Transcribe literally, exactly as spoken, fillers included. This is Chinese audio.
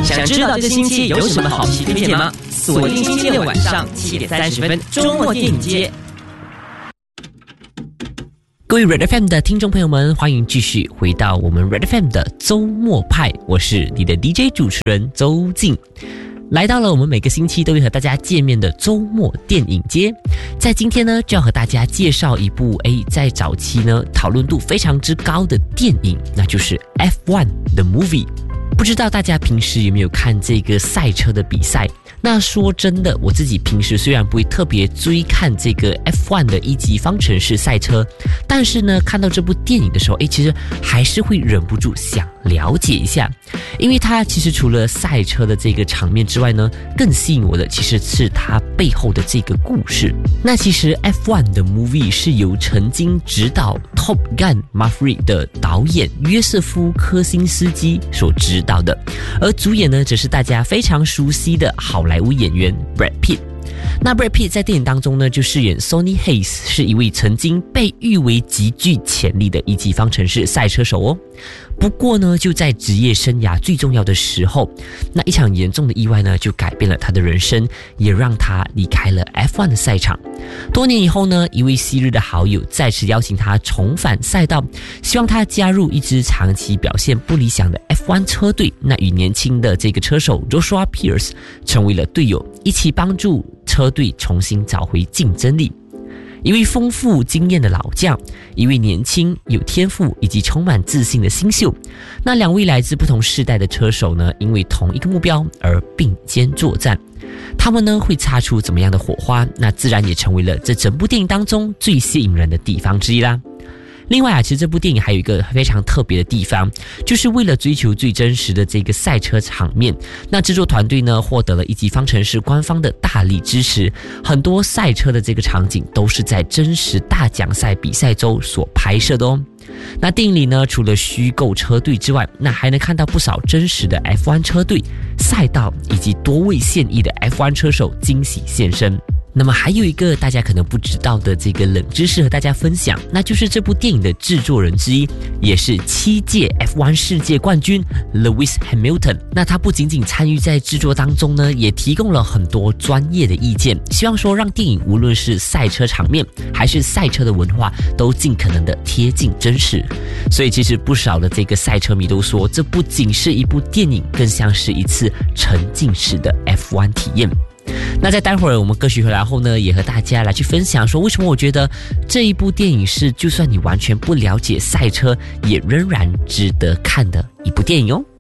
想知道这星期有什么好戏推荐吗？锁定星期六晚上七点三十分，周末电影街。 各位 Red F M 的听众朋友们，欢迎继续回到我们 Red F M 的周末派，我是你的 D J 主持人周静。来到了我们每个星期都会和大家见面的周末电影街，在今天呢，就要和大家介绍一部诶，在早期呢讨论度非常之高的电影，那就是 F 一 The Movie。不知道大家平时有没有看这个赛车的比赛？那说真的，我自己平时虽然不会特别追看这个 F 一 的一级方程式赛车，但是呢，看到这部电影的时候，诶，其实还是会忍不住想了解一下，因为它其实除了赛车的这个场面之外呢，更吸引我的其实是它背后的这个故事。那其实 F 一 的 movie 是由曾经执导 Top Gun Maverick 的导演约瑟夫科辛斯基所执导的，而主演呢，则是大家非常熟悉的好莱坞演员 Brad Pitt。那 Brad Pitt 在电影当中呢，就饰演 Sonny Hayes， 是一位曾经被誉为极具潜力的一级方程式赛车手哦。不过呢，就在职业生涯最重要的时候，那一场严重的意外呢，就改变了他的人生，也让他离开了 F 一 的赛场。多年以后呢，一位昔日的好友再次邀请他重返赛道，希望他加入一支长期表现不理想的 F 一 车队。那与年轻的这个车手 Joshua Pierce 成为了队友，一起帮助车队重新找回竞争力。一位丰富经验的老将，一位年轻有天赋以及充满自信的新秀。那两位来自不同世代的车手呢，因为同一个目标而并肩作战。他们呢会擦出怎么样的火花？那自然也成为了这整部电影当中最吸引人的地方之一啦。另外啊，其实这部电影还有一个非常特别的地方，就是为了追求最真实的这个赛车场面，那制作团队呢获得了一级方程式官方的大力支持，很多赛车的这个场景都是在真实大奖赛比赛中所拍摄的哦。那电影里呢，除了虚构车队之外，那还能看到不少真实的 F 一 车队、赛道以及多位现役的 F 一 车手惊喜现身。那么还有一个大家可能不知道的这个冷知识和大家分享，那就是这部电影的制作人之一，也是七届 F 一 世界冠军 Lewis Hamilton。那他不仅仅参与在制作当中呢，也提供了很多专业的意见，希望说让电影无论是赛车场面还是赛车的文化，都尽可能的贴近真实。所以其实不少的这个赛车迷都说，这不仅是一部电影，更像是一次沉浸式的 F 一 体验。那在待会儿我们歌曲回来后呢，也和大家来去分享说，为什么我觉得这一部电影是就算你完全不了解赛车，也仍然值得看的一部电影哦。